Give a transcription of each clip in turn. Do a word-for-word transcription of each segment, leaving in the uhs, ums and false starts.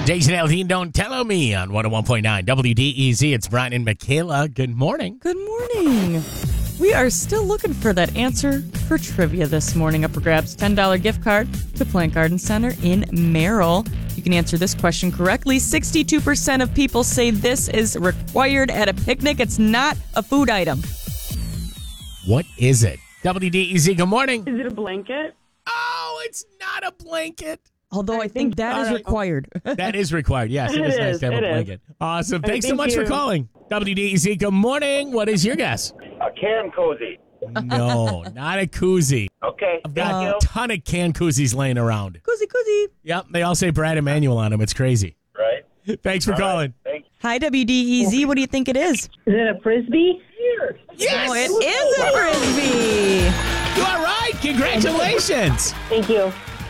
Jason Aldean, Don't Tell Me on one oh one point nine W D E Z. It's Brian and Michaela. Good morning. Good morning. We are still looking for that answer for trivia this morning. Up for grabs, ten dollars gift card to Plant Garden Center in Merrill. You can answer this question correctly. sixty-two percent of people say this is required at a picnic. It's not a food item. What is it? W D E Z, good morning. Is it a blanket? Oh, it's not a blanket. Although I, I think, think that is right. required. That is required. Yes, it, it is, is nice to have a blanket. Is. Awesome. Right, Thanks thank so much you. for calling. W D E Z, good morning. What is your guess? A can cozy. No, not a koozie. Okay. I've got thank a you. ton of can koozies laying around. Koozie, koozie. Yep, they all say Brad Emanuel on them. It's crazy. Right. Thanks for all calling. Right. Thanks. Hi, W D E Z. What do you think it is? Is it a frisbee? Yes! Oh, it is a frisbee. You are right. Congratulations. Thank you.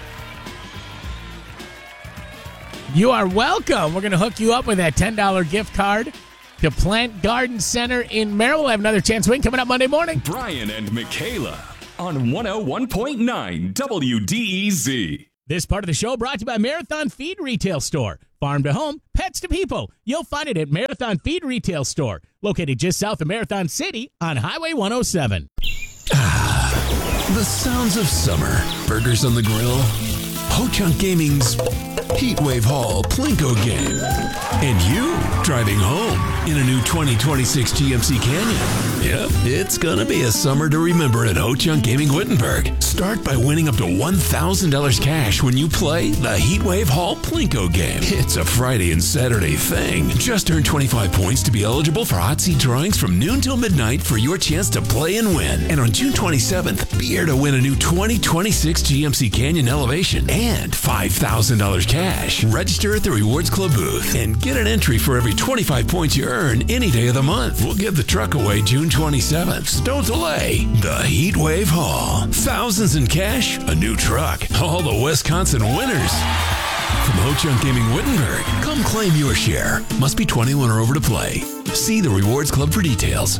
You are welcome. We're going to hook you up with that ten dollars gift card to Plant Garden Center in Merrill. We'll have another chance to win coming up Monday morning. Brian and Michaela on one oh one point nine W D E Z. This part of the show brought to you by Marathon Feed Retail Store. Farm to home, pets to people. You'll find it at Marathon Feed Retail Store, located just south of Marathon City on Highway one oh seven. Ah, the sounds of summer. Burgers on the grill. Ho-Chunk Gaming's Heatwave Hall Plinko game. And you driving home in a new twenty twenty-six G M C Canyon. Yep, it's gonna be a summer to remember at Ho-Chunk Gaming Wittenberg. Start by winning up to one thousand dollars cash when you play the Heatwave Hall Plinko game. It's a Friday and Saturday thing. Just earn twenty-five points to be eligible for hot seat drawings from noon till midnight for your chance to play and win. And on June twenty-seventh, be here to win a new twenty twenty-six G M C Canyon Elevation and five thousand dollars cash. Register at the Rewards Club booth and get an entry for every twenty-five points you earn any day of the month. We'll give the truck away June twenty-seventh. So don't delay. The Heatwave Hall. Thousands in cash, a new truck. All the Wisconsin winners. From Ho-Chunk Gaming Wittenberg, come claim your share. Must be twenty-one or over to play. See the Rewards Club for details.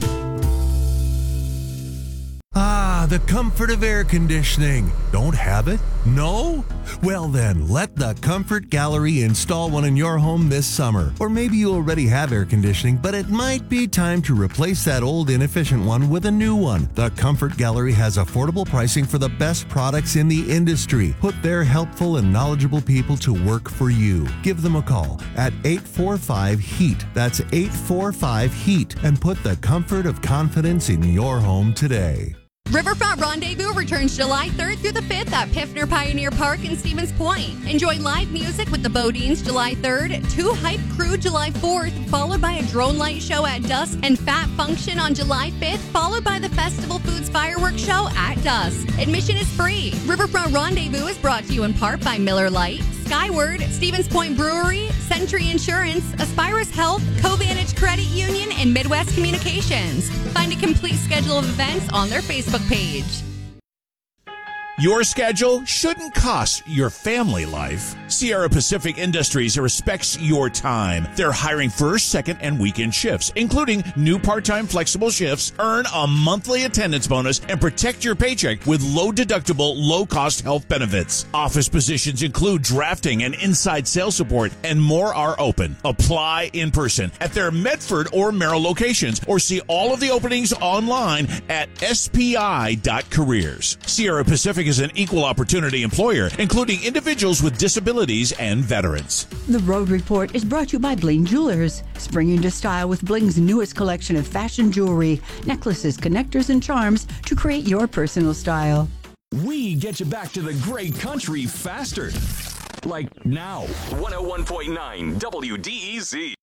Ah, the comfort of air conditioning. Don't have it? No? Well then, let the Comfort Gallery install one in your home this summer. Or maybe you already have air conditioning, but it might be time to replace that old inefficient one with a new one. The Comfort Gallery has affordable pricing for the best products in the industry. Put their helpful and knowledgeable people to work for you. Give them a call at eight four five HEAT. That's eight four five HEAT. And put the comfort of confidence in your home today. Riverfront Rendezvous returns July third through the fifth at Piffner Pioneer Park in Stevens Point. Enjoy live music with the Bodines July third, two Hype Crew July fourth, followed by a drone light show at dusk, and Fat Function on July fifth, followed by the Festival Foods Fireworks Show at dusk. Admission is free. Riverfront Rendezvous is brought to you in part by Miller Lite, Skyward, Stevens Point Brewery, Century Insurance, Aspirus Health, Covantage Credit Union, and Midwest Communications. Find a complete schedule of events on their Facebook page. Your schedule shouldn't cost your family life. Sierra Pacific Industries respects your time. They're hiring first, second, and weekend shifts, including new part-time flexible shifts. Earn a monthly attendance bonus and protect your paycheck with low-deductible, low-cost health benefits. Office positions include drafting and inside sales support, and more are open. Apply in person at their Medford or Merrill locations, or see all of the openings online at S P I dot careers. Sierra Pacific is an equal opportunity employer, including individuals with disabilities and veterans. The Road Report is brought to you by Bling Jewelers. Spring into style with Bling's newest collection of fashion jewelry, necklaces, connectors, and charms to create your personal style. We get you back to the great country faster. Like now. one oh one point nine W D E Z.